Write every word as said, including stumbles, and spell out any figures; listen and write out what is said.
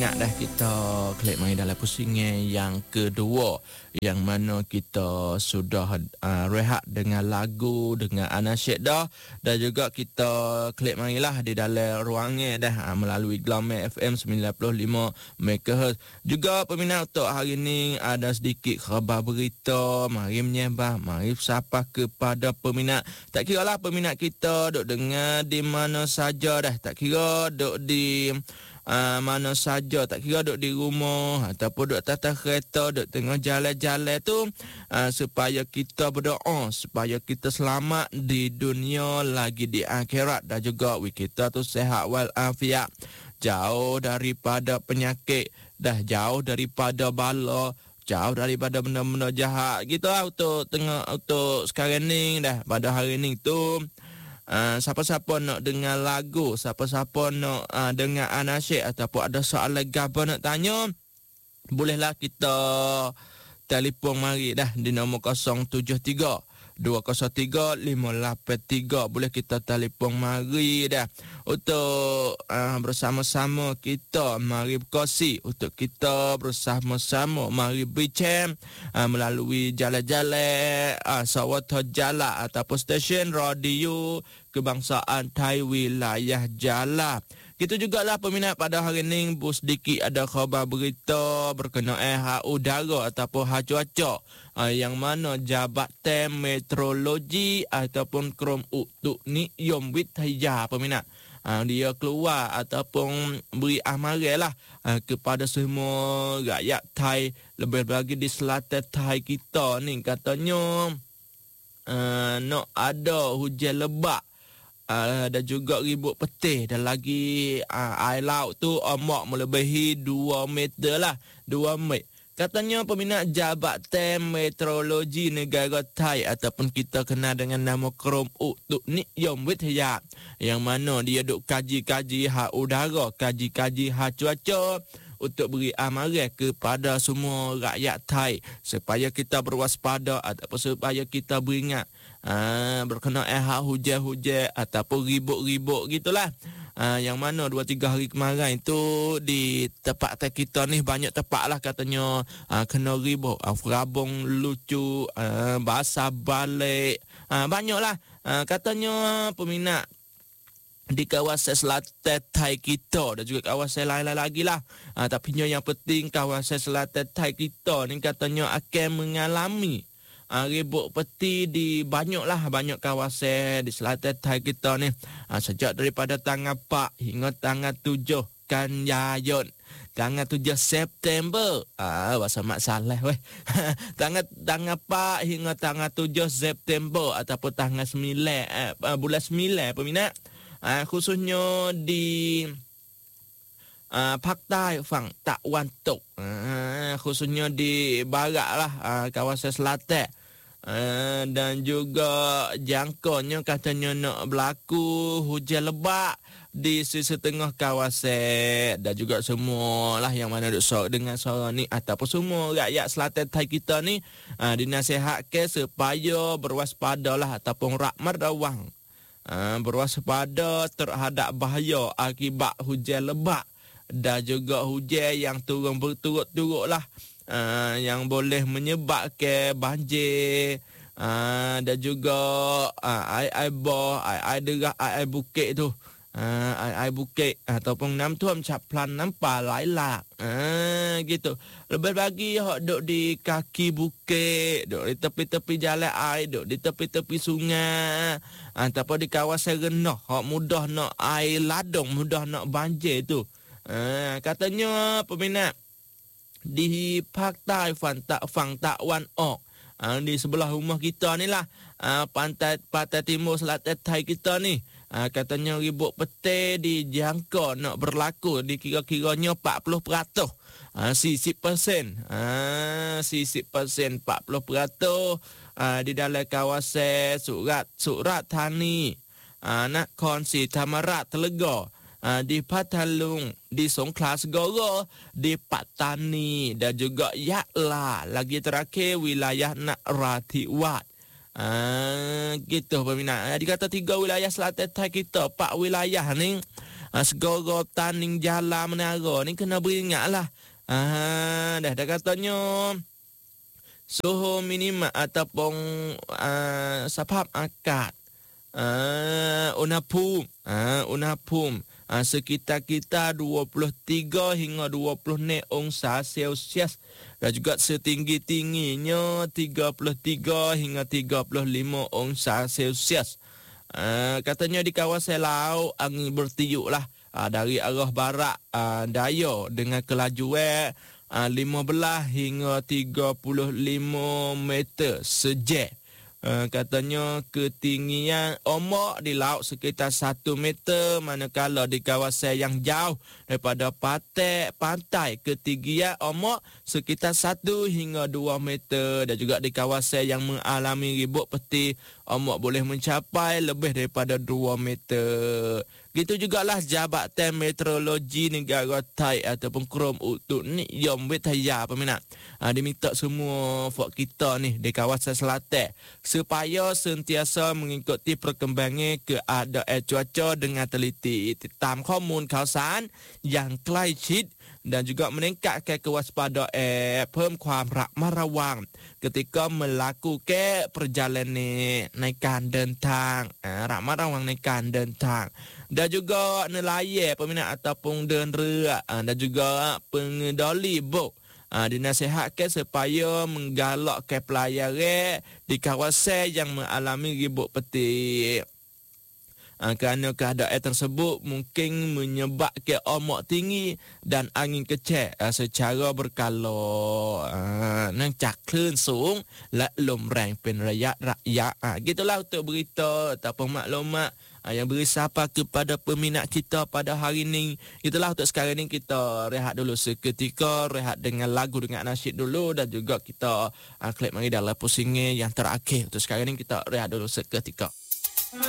Ingat dah kita klik main dalam pusingan yang kedua, yang mana kita sudah uh, rehat dengan lagu, dengan anasyid dah, dan juga kita klik marilah di dalam ruangan dah uh, melalui Glamour F M sembilan puluh lima megahertz. Juga peminat untuk hari ini ada sedikit khabar berita, mari menyembah, mari sapa kepada peminat. Tak kira lah peminat kita duk dengar di mana saja dah, tak kira duk di Uh, mana saja, tak kira duduk di rumah ataupun duduk atas kereta, duduk tengah jalan-jalan tu, uh, supaya kita berdoa supaya kita selamat di dunia lagi di akhirat, dan juga kita tu sihat walafiat, jauh daripada penyakit, dah jauh daripada bala, jauh daripada benda-benda jahat gitu lah. Untuk tengah untuk sekarang ni dah, pada hari ni tu, Uh, siapa-siapa nak dengar lagu, siapa-siapa nak uh, dengar anasyid ataupun ada soalan gapo nak tanya, bolehlah kita telefon mari dah di nombor kosong tujuh tiga dua kosong tiga lima lapan tiga. Boleh kita telefon mari dah untuk uh, bersama-sama kita mari berkongsi, untuk kita bersama-sama mari bincang uh, melalui jalan-jalan uh, sawata jala ataupun stesen radio kebangsaan Thai wilayah Jala. Gitu jugalah peminat, pada hari ini bu sedikit ada khabar berita berkenaan hak udara ataupun hak cuaca, uh, yang mana Jabatan Meteorologi ataupun Krom Untuk Ni'yom Wittaya peminat, uh, dia keluar ataupun beri amaran lah uh, kepada semua rakyat Thai, lebih lagi di selatan Thai kita ni, katanya uh, nak ada hujan lebat. Uh, dan juga ribut petih, dan lagi uh, air laut tu ombak melebihi dua meter lah, dua meter. Katanya peminat Jabatan Meteorologi Negara Thai ataupun kita kenal dengan nama Krom Untuk Ni'yom Wittaya, yang mana dia duk kaji-kaji hak udara, kaji-kaji hak cuaca, untuk beri amaran kepada semua rakyat Thai supaya kita berwaspada ataupun supaya kita beringat uh, berkenaan hak hujan-hujan ataupun ribut-ribut gitulah. Uh, yang mana dua tiga hari kemarin itu di tempat kita ni banyak tempat lah katanya uh, kena ribut, uh, rabung lucu, uh, basah balik, uh, banyak lah uh, katanya peminat di kawasan selatan Thai kita dan juga kawasan lain-lain lagi lah. Ha, tapi yang penting kawasan selatan Thai kita ni katanya akan mengalami ha, ribut peti di banyak lah, banyak kawasan di selatan Thai kita ni. Ha, sejak daripada tanggal empat hingga tanggal tujuh kan Yayun. Tanggal tujuh September. Ah, bahasa mak salah weh. tanggal tanggal empat hingga tanggal tujuh September ataupun tanggal sembilan eh, bulan sembilan peminat. Uh, khususnya di uh, Pak Tai Fang Tak Wan Tok, uh, khususnya di barat lah, uh, kawasan selatan, uh, dan juga jangkaunya katanya nak berlaku hujan lebat di setengah kawasan, dan juga semua lah yang mana duk sok dengan suara ni ataupun semua rakyat selatan Thai kita ni uh, dinasihatkan supaya berwaspada lah ataupun rahmat rawang. Uh, berwaspada terhadap bahaya akibat hujan lebat dan juga hujan yang turun berturut-turut lah, uh, yang boleh menyebabkan banjir, uh, dan juga uh, air-air bah, air-air derah, air-air bukit tu, uh, air-air bukit ataupun nam tuam caplan nampak lailak, uh, gitu. Lebih lagi hok duk di kaki bukit, duk di tepi-tepi jalan air, duk di tepi-tepi sungai, ataupun di kawasan rendah, hok mudah nak air ladung, mudah nak banjir tu. Uh, katanya peminat di Pak Tai Fang Tak Fang Tak Wan Ok, uh, di sebelah rumah kita ni lah, uh, pantai pantai timur selatan Thai kita ni, uh, katanya ribut peti dijangka nak berlaku di kira-kiranya empat puluh peratus. Uh, sisi persen, uh, sisi persen empat puluh peratus uh, di dalam kawasan Surat Surat Thani, uh, Nakhon Si Thammarat Telega, uh, di Pathalung, di Songkhla Segara, di Pattani dan juga Yatla, lagi terakhir wilayah Narathiwat. Ah, gitu peminat. Dikata tiga wilayah selatan Thai kita, empat wilayah ni uh, segera taning jalan menara ni kena beringatlah. Ah, dah dah katanya suhu minima ataupun uh, sapap akad uh, unapum uh, unapum uh, sekitar kita dua puluh tiga hingga dua puluh ongsa Celsius dan juga setinggi-tingginya tiga puluh tiga hingga tiga puluh lima ongsa Celsius. Uh, katanya di kawasan laut angin bertiup lah uh, dari arah barat uh, daya dengan kelajuan Uh, lima belas hingga tiga puluh lima meter sejam. Uh, katanya ketinggian ombak di laut sekitar satu meter, manakala di kawasan yang jauh daripada pantai, pantai ketinggian ombak sekitar satu hingga dua meter, dan juga di kawasan yang mengalami ribut peti ombak boleh mencapai lebih daripada dua meter. Gitu jugalah Jabatan Meteorologi Negara Thai ataupun Krom untuk ni Yom Wetaya peminat. Ha, diminta semua fok kita ni di kawasan selatan supaya sentiasa mengikuti perkembangan keadaan cuaca dengan teliti, titam komun kawasan yangใกล้ชิด dan juga meningkatkan kewaspadaan เพิ่มความระมัดระวัง ketika melakukan perjalanan ในการเดินทาง ระมัดระวังในการเดินทาง dan juga nelayan peminat ataupun den rea, dan juga pengendali bot dinasihatkan supaya menggalakkan pelayaran di kawasan yang mengalami ribut peti. Ha, kerana keadaan tersebut mungkin menyebabkan ombak tinggi dan angin kecil ha, secara berkala. Ha, เนื่องจากคลื่นสูงและลมแรงเป็นระยะระยะ. Ha, gitulah untuk berita ataupun maklumat ha, yang beri sapa kepada peminat kita pada hari ini. Itulah untuk sekarang ini kita rehat dulu seketika, rehat dengan lagu dengan nasyid dulu, dan juga kita ha, klik mari dalam pusingan yang terakhir. Untuk sekarang ini kita rehat dulu seketika.